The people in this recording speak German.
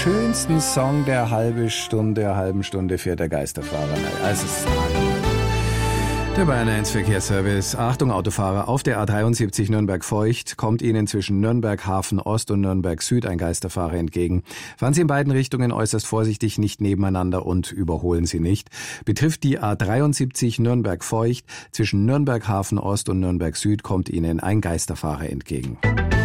schönsten Song der halben Stunde fährt der Geisterfahrer. Also der Bayern 1 Verkehrsservice. Achtung Autofahrer, auf der A73 Nürnberg-Feucht kommt Ihnen zwischen Nürnberg Hafen Ost und Nürnberg Süd ein Geisterfahrer entgegen. Fahren Sie in beiden Richtungen äußerst vorsichtig, nicht nebeneinander und überholen Sie nicht. Betrifft die A73 Nürnberg-Feucht, zwischen Nürnberg Hafen Ost und Nürnberg Süd kommt Ihnen ein Geisterfahrer entgegen.